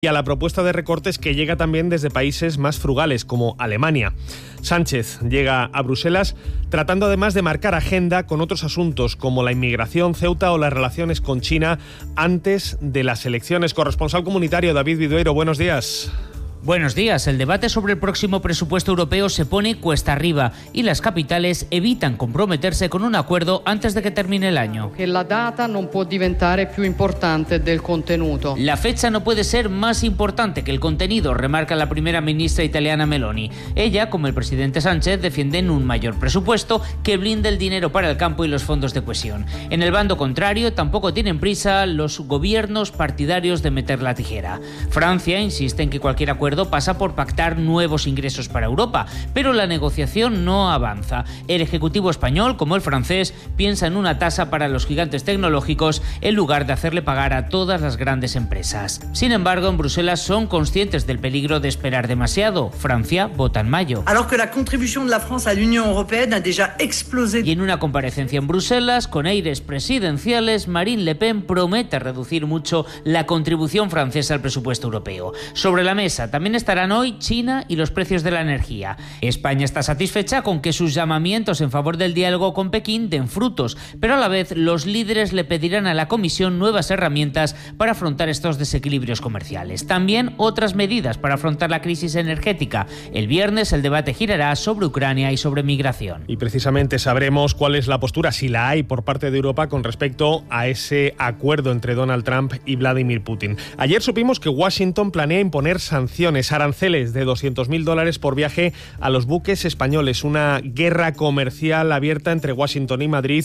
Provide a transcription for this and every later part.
y a la propuesta de recortes que llega también desde países más frugales como Alemania. Sánchez llega a Bruselas tratando además de marcar agenda con otros asuntos como la inmigración, Ceuta o las relaciones con China antes de las elecciones. Corresponsal comunitario David Vidueiro, buenos días. Buenos días. El debate sobre el próximo presupuesto europeo se pone cuesta arriba y las capitales evitan comprometerse con un acuerdo antes de que termine el año. Que la data no puede diventare più importante del contenuto. La fecha no puede ser más importante que el contenido, remarca la primera ministra italiana Meloni. Ella, como el presidente Sánchez, defienden un mayor presupuesto que blinde el dinero para el campo y los fondos de cohesión. En el bando contrario, tampoco tienen prisa los gobiernos partidarios de meter la tijera. Francia insiste en que cualquier acuerdo pasa por pactar nuevos ingresos para Europa, pero la negociación no avanza. El Ejecutivo español, como el francés, piensa en una tasa para los gigantes tecnológicos en lugar de hacerle pagar a todas las grandes empresas. Sin embargo, en Bruselas son conscientes del peligro de esperar demasiado. Francia vota en mayo. Alors que la contribución de la France a l'Union européenne a déjà explosé. Y en una comparecencia en Bruselas, con aires presidenciales, Marine Le Pen promete reducir mucho la contribución francesa al presupuesto europeo. Sobre la mesa también estarán hoy China y los precios de la energía. España está satisfecha con que sus llamamientos en favor del diálogo con Pekín den frutos, pero a la vez los líderes le pedirán a la Comisión nuevas herramientas para afrontar estos desequilibrios comerciales. También otras medidas para afrontar la crisis energética. El viernes el debate girará sobre Ucrania y sobre migración. Y precisamente sabremos cuál es la postura, si la hay, por parte de Europa con respecto a ese acuerdo entre Donald Trump y Vladimir Putin. Ayer supimos que Washington planea imponer sanciones, aranceles de $200.000 por viaje a los buques españoles. Una guerra comercial abierta entre Washington y Madrid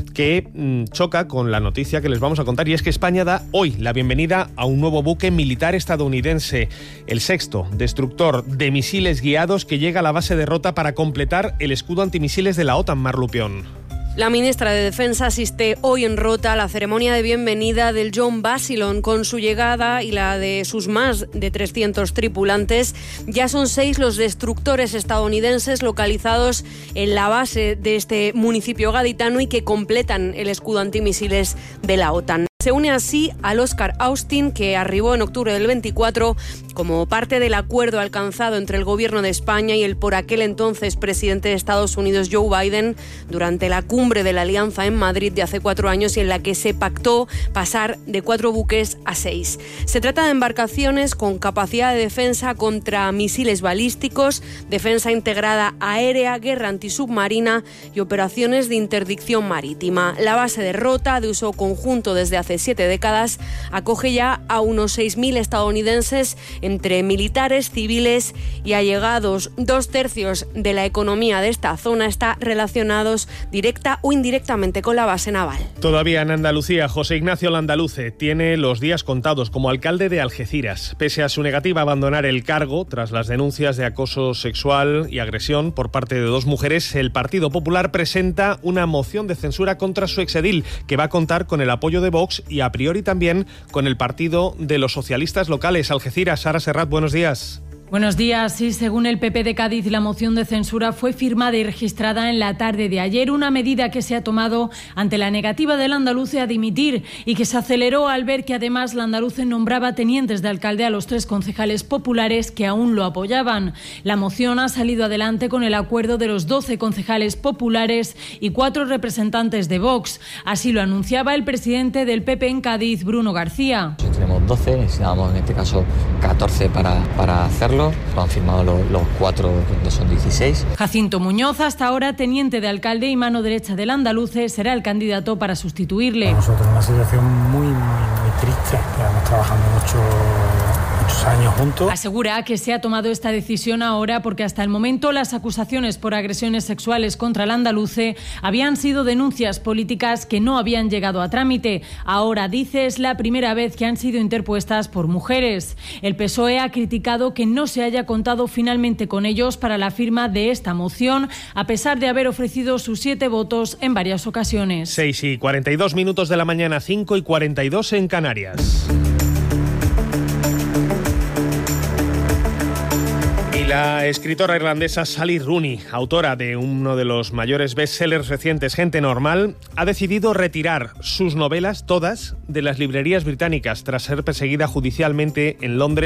que choca con la noticia que les vamos a contar, y es que España da hoy la bienvenida a un nuevo buque militar estadounidense, el sexto destructor de misiles guiados que llega a la base de Rota para completar el escudo antimisiles de la OTAN. Mar Lupión. La ministra de Defensa asiste hoy en Rota a la ceremonia de bienvenida del John Basildon. Con su llegada y la de sus más de 300 tripulantes, ya son 6 los destructores estadounidenses localizados en la base de este municipio gaditano y que completan el escudo antimisiles de la OTAN. Se une así al Oscar Austin, que arribó en octubre del 24 como parte del acuerdo alcanzado entre el gobierno de España y el por aquel entonces presidente de Estados Unidos, Joe Biden, durante la cumbre de la Alianza en Madrid de hace 4 años, y en la que se pactó pasar de 4 buques a 6. Se trata de embarcaciones con capacidad de defensa contra misiles balísticos, defensa integrada aérea, guerra antisubmarina y operaciones de interdicción marítima. La base de Rota, de uso conjunto desde hace 7 décadas, acoge ya a unos 6.000 estadounidenses entre militares, civiles y allegados. 2/3 de la economía de esta zona está relacionados directa o indirectamente con la base naval. Todavía en Andalucía, José Ignacio Landaluce tiene los días contados como alcalde de Algeciras. Pese a su negativa a abandonar el cargo tras las denuncias de acoso sexual y agresión por parte de 2 mujeres, el Partido Popular presenta una moción de censura contra su exedil, que va a contar con el apoyo de Vox y a priori también con el Partido de los Socialistas Locales. Algeciras, Sara Serrat, buenos días. Buenos días. Sí, según el PP de Cádiz, la moción de censura fue firmada y registrada en la tarde de ayer, una medida que se ha tomado ante la negativa del andaluce a dimitir y que se aceleró al ver que además la andaluce nombraba tenientes de alcalde a los 3 concejales populares que aún lo apoyaban. La moción ha salido adelante con el acuerdo de los 12 concejales populares y 4 representantes de Vox. Así lo anunciaba el presidente del PP en Cádiz, Bruno García. Tenemos 12, necesitábamos en este caso 14 para hacerlo. Lo han firmado los 4, que son 16. Jacinto Muñoz, hasta ahora teniente de alcalde y mano derecha del andaluce, será el candidato para sustituirle. Nosotros en una situación muy triste, estamos trabajando muchos años juntos. Asegura que se ha tomado esta decisión ahora porque hasta el momento las acusaciones por agresiones sexuales contra el andaluce habían sido denuncias políticas que no habían llegado a trámite. Ahora, dice, es la primera vez que han sido interpuestas por mujeres. El PSOE ha criticado que no se haya contado finalmente con ellos para la firma de esta moción, a pesar de haber ofrecido sus 7 votos en varias ocasiones. 6:42 de la mañana, 5:42 en Canarias. La escritora irlandesa Sally Rooney, autora de uno de los mayores bestsellers recientes, Gente Normal, ha decidido retirar sus novelas, todas, de las librerías británicas tras ser perseguida judicialmente en Londres